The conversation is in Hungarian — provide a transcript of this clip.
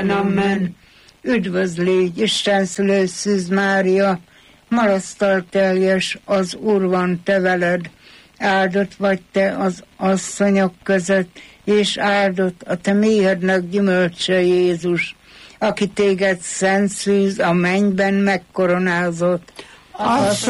Amen. Üdvözl légy, Isten szülő Szűz Mária, marasztal teljes, az Úr van te veled, áldott vagy te az asszonyok között, és áldott a te méhednek gyümölcse Jézus, aki téged szent szűz a mennyben megkoronázott. Asszonyom,